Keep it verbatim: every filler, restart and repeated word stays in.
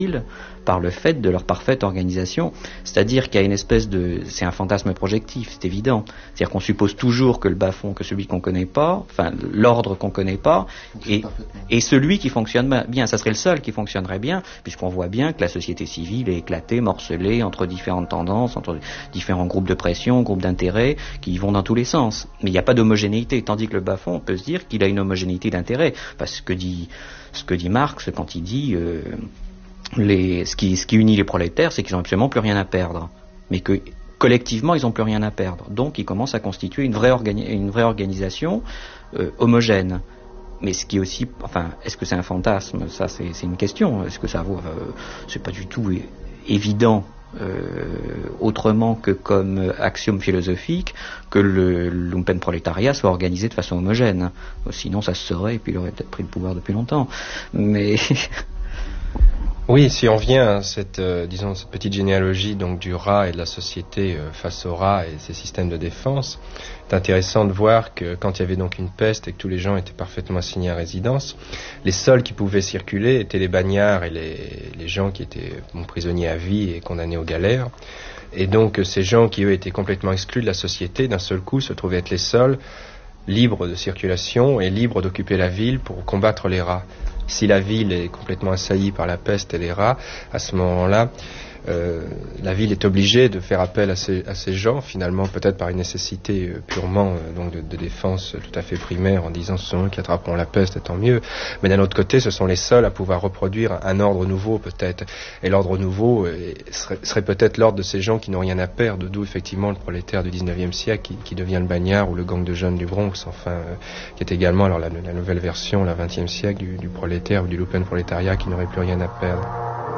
par le fait de leur parfaite organisation, c'est-à-dire qu'il y a une espèce de... c'est un fantasme projectif, c'est évident. C'est-à-dire qu'on suppose toujours que le bas-fond, que celui qu'on connaît pas, enfin l'ordre qu'on connaît pas, et, et celui qui fonctionne bien, ça serait le seul qui fonctionnerait bien, puisqu'on voit bien que la société civile est éclatée, morcelée, entre différentes tendances, entre différents groupes de pression, groupes d'intérêts, qui vont dans tous les sens. Mais il n'y a pas d'homogénéité, tandis que le bas-fond, on peut se dire qu'il a une homogénéité d'intérêts, parce que ce que dit, ce que dit Marx quand il dit... Euh, Les, ce, qui, ce qui unit les prolétaires, c'est qu'ils n'ont absolument plus rien à perdre, mais que collectivement, ils n'ont plus rien à perdre. Donc, ils commencent à constituer une vraie, organi- une vraie organisation euh, homogène. Mais ce qui est aussi, enfin, est-ce que c'est un fantasme? Ça, c'est, c'est une question. Est-ce que ça vaut euh, c'est pas du tout é- évident euh, autrement que comme axiome philosophique que le lumpenprolétariat soit organisé de façon homogène. Sinon, ça se saurait et puis il aurait peut-être pris le pouvoir depuis longtemps. Mais oui, si on vient à cette, euh, disons, cette petite généalogie donc du rat et de la société euh, face au rat et ses systèmes de défense, c'est intéressant de voir que quand il y avait donc une peste et que tous les gens étaient parfaitement assignés à résidence, les seuls qui pouvaient circuler étaient les bagnards et les, les gens qui étaient bon, prisonniers à vie et condamnés aux galères. Et donc ces gens qui eux étaient complètement exclus de la société, d'un seul coup se trouvaient être les seuls libres de circulation et libres d'occuper la ville pour combattre les rats. Si la ville est complètement assaillie par la peste et les rats, à ce moment-là, euh, la ville est obligée de faire appel à ces, à ces gens, finalement peut-être par une nécessité euh, purement euh, donc de, de défense tout à fait primaire, en disant ce sont eux qui attraperont la peste, et tant mieux. Mais d'un autre côté, ce sont les seuls à pouvoir reproduire un, un ordre nouveau peut-être. Et l'ordre nouveau euh, serait, serait peut-être l'ordre de ces gens qui n'ont rien à perdre, d'où effectivement le prolétaire du dix-neuvième siècle qui, qui devient le bagnard ou le gang de jeunes du Bronx, enfin, euh, qui est également alors la, la nouvelle version, la vingtième siècle, du, du prolétaire ou du lumpenprolétariat qui n'aurait plus rien à perdre.